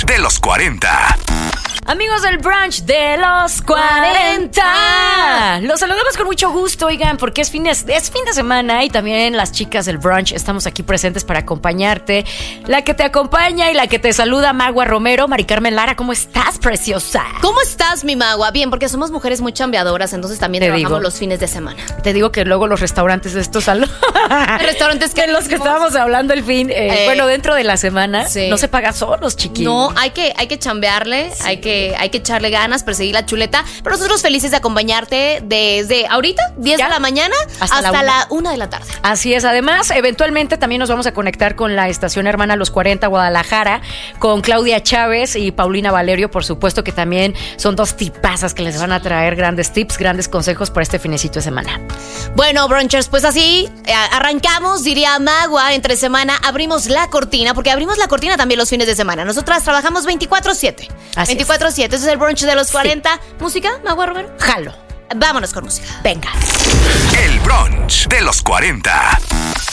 brunch de los 40. Amigos del brunch de los 40. Los saludamos con mucho gusto, oigan, porque es fin de semana y también las chicas del brunch estamos aquí presentes para acompañarte. La que te acompaña y la que te saluda, Magua Romero. Mari Carmen Lara, ¿cómo estás, preciosa? ¿Cómo estás, mi Magua? Bien, porque somos mujeres muy chambeadoras, entonces también trabajamos los fines de semana. Te digo que luego los restaurantes de estos restaurantes que de los que estábamos hablando el fin, bueno, dentro de la semana, sí. No se paga solos, chiquillos. No, hay que chambearle, sí. hay que echarle ganas, perseguir la chuleta. Pero nosotros felices de acompañarte desde ahorita, 10 de la mañana, hasta la 1 de la tarde. Así es. Además, eventualmente también nos vamos a conectar con la estación hermana Los 40 Guadalajara, con Claudia Chávez y Paulina Valerio, por supuesto, que también son dos tipazas que les van a traer grandes tips, grandes consejos para este finecito de semana. Bueno, brunchers, pues así arrancamos, diría Magua, entre semana abrimos la cortina, porque abrimos la cortina también los fines de semana. Nosotras trabajamos 24/7. Así 24/7. Ese es el brunch de los 40. Sí. ¿Música, Magua Romero? Jalo. Vámonos con música. Venga. El brunch de los 40.